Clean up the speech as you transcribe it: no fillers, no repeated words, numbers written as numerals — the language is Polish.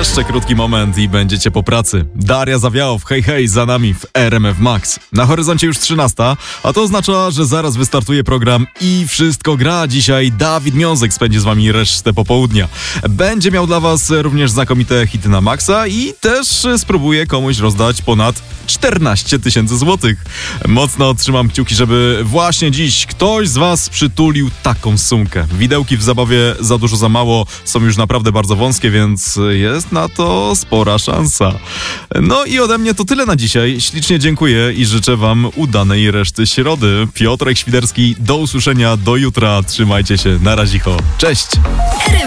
Jeszcze krótki moment i będziecie po pracy. Daria Zawiałow, hej hej, za nami w RMF Max. Na horyzoncie już 13, a to oznacza, że zaraz wystartuje program I Wszystko Gra. Dzisiaj Dawid Miązek spędzi z wami resztę popołudnia. Będzie miał dla was również znakomite hity na maksa i też spróbuje komuś rozdać ponad 14 000 złotych. Mocno trzymam kciuki, żeby właśnie dziś ktoś z was przytulił taką sumkę. Widełki w zabawie za dużo za mało są już naprawdę bardzo wąskie, więc jest na to spora szansa. No i ode mnie to tyle na dzisiaj. Ślicznie dziękuję i życzę wam udanej reszty środy. Piotrek Świderski, do usłyszenia, do jutra. Trzymajcie się, na razicho. Cześć!